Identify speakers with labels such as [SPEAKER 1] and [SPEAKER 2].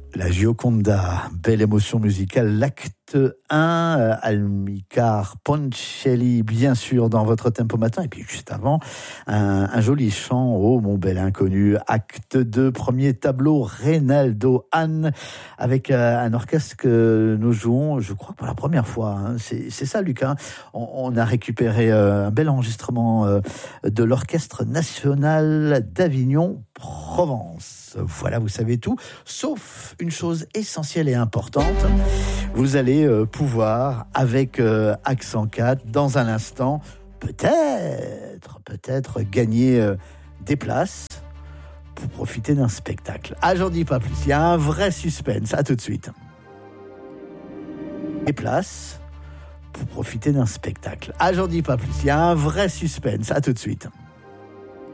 [SPEAKER 1] La Gioconda, belle émotion musicale, l'acte 1, Amilcare Ponchielli, bien sûr, dans votre tempo matin. Et puis juste avant, un joli chant, oh mon bel inconnu, acte 2, premier tableau, Reynaldo Hahn, avec un orchestre que nous jouons, je crois, pour la première fois. Hein. C'est ça, Lucas. On a récupéré un bel enregistrement de l'Orchestre National d'Avignon, Provence. Voilà, vous savez tout, sauf une chose essentielle et importante. Vous allez pouvoir, avec Accent 4, dans un instant, peut-être gagner des places pour profiter d'un spectacle. Ah, j'en dis pas plus, il y a un vrai suspense, à tout de suite. Des places pour profiter d'un spectacle. Ah, j'en dis pas plus, il y a un vrai suspense, à tout de suite.